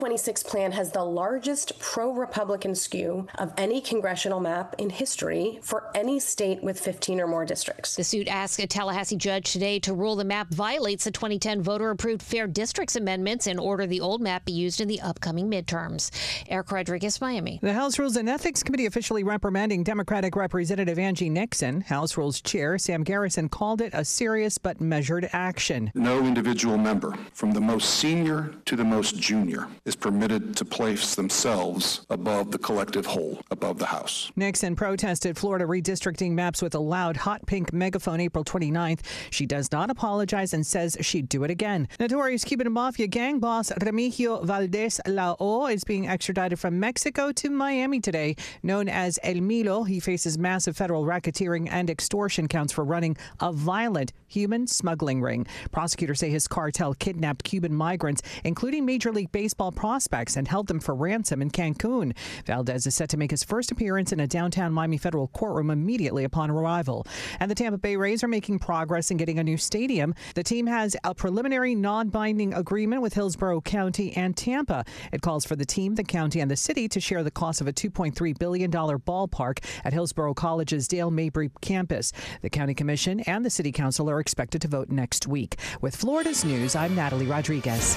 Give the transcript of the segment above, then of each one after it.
26 plan has the largest pro-Republican skew of any congressional map in history for any state with 15 or more districts. The suit asks a Tallahassee judge today to rule the map violates the 2010 voter-approved Fair Districts amendments and order the old map be used in the upcoming midterms. Eric Rodriguez, Miami. The House Rules and Ethics Committee officially reprimanding Democratic Representative Angie Nixon. House Rules Chair Sam Garrison called it a serious but measured action. No individual member, from the most senior to the most junior, is permitted to place themselves above the collective whole, above the House. Nixon protested Florida redistricting maps with a loud hot pink megaphone April 29th. She does not apologize and says she'd do it again. Notorious Cuban Mafia gang boss Remigio Valdez Lao is being extradited from Mexico to Miami today. Known as El Milo, he faces massive federal racketeering and extortion counts for running a violent human smuggling ring. Prosecutors say his cartel kidnapped Cuban migrants, including Major League Baseball prospects, and held them for ransom in Cancun. Valdez is set to make his first appearance in a downtown Miami federal courtroom immediately upon arrival. And the Tampa Bay Rays are making progress in getting a new stadium. The team has a preliminary non-binding agreement with Hillsborough County and Tampa. It calls for the team, the county, and the city to share the cost of a $2.3 billion ballpark at Hillsborough College's Dale Mabry campus. The county commission and the city council are expected to vote next week. With Florida's News, I'm Natalie Rodriguez.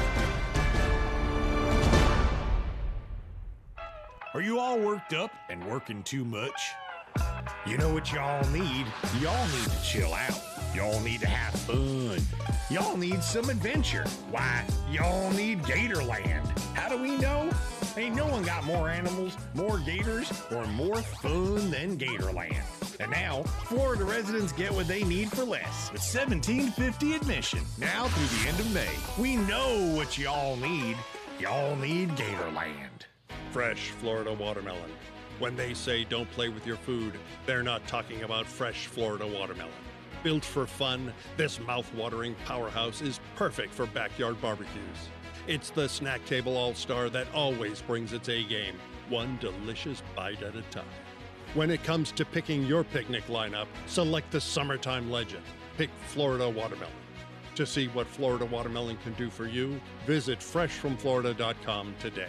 Are you all worked up and working too much? You know what y'all need? Y'all need to chill out. Y'all need to have fun. Y'all need some adventure. Why, y'all need Gatorland. How do we know? Ain't no one got more animals, more gators, or more fun than Gatorland. And now, Florida residents get what they need for less with $17.50 admission. Now through the end of May. We know what y'all need. Y'all need Gatorland. Fresh Florida watermelon. When they say don't play with your food, they're not talking about fresh Florida watermelon. Built for fun, this mouth-watering powerhouse is perfect for backyard barbecues. It's the snack table all-star that always brings its A-game, one delicious bite at a time. When it comes to picking your picnic lineup, select the summertime legend. Pick Florida watermelon. To see what Florida watermelon can do for you, visit freshfromflorida.com today.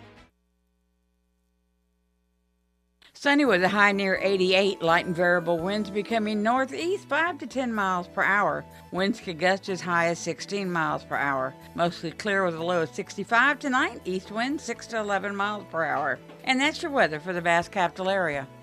Sunny with a high near 88, light and variable winds becoming northeast 5 to 10 miles per hour. Winds could gust as high as 16 miles per hour. Mostly clear with a low of 65 tonight, east wind 6 to 11 miles per hour. And that's your weather for the Bass Capital area.